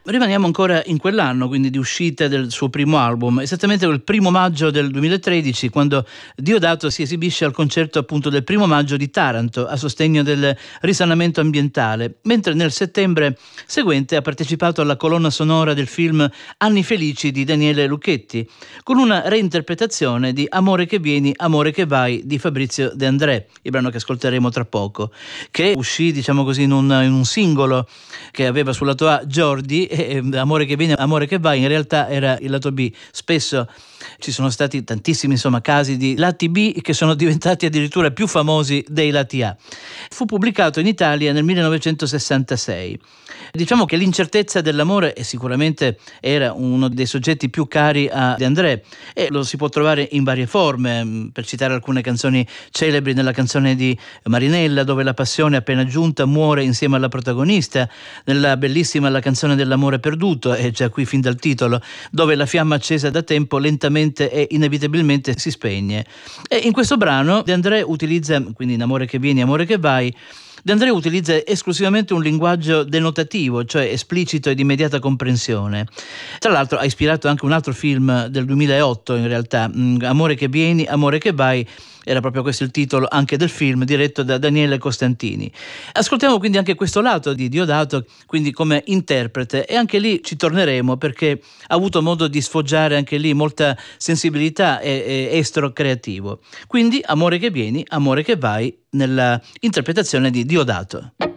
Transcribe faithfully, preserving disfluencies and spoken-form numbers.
Rimaniamo ancora in quell'anno, quindi di uscita del suo primo album, esattamente quel primo maggio del duemilatredici, quando Diodato si esibisce al concerto appunto del primo maggio di Taranto a sostegno del risanamento ambientale, mentre nel settembre seguente ha partecipato alla colonna sonora del film Anni felici di Daniele Lucchetti, con una reinterpretazione di Amore che vieni, amore che vai di Fabrizio De André, il brano che ascolteremo tra poco, che uscì, diciamo così, in un, in un singolo che aveva sul lato A Jordi, e Amore che viene, amore che va, in realtà era il lato B. Spesso ci sono stati tantissimi insomma casi di lati B che sono diventati addirittura più famosi dei lati A. Fu pubblicato in Italia nel millenovecentosessantasei. Diciamo che l'incertezza dell'amore e sicuramente era uno dei soggetti più cari a De André, e lo si può trovare in varie forme, per citare alcune canzoni celebri. Nella canzone di Marinella, dove la passione appena giunta muore insieme alla protagonista, nella bellissima La canzone dell'amore perduto, e già qui fin dal titolo, dove la fiamma accesa da tempo lentamente e inevitabilmente si spegne. E in questo brano De André utilizza, quindi in Amore che vieni, amore che vai, De André utilizza esclusivamente un linguaggio denotativo, cioè esplicito e di immediata comprensione. Tra l'altro ha ispirato anche un altro film del duemilaotto, in realtà, Amore che vieni, amore che vai, era proprio questo il titolo anche del film, diretto da Daniele Costantini. Ascoltiamo quindi anche questo lato di Diodato, quindi come interprete, e anche lì ci torneremo perché ha avuto modo di sfoggiare anche lì molta sensibilità e, e estro creativo. Quindi Amore che vieni, amore che vai, nella interpretazione di Diodato.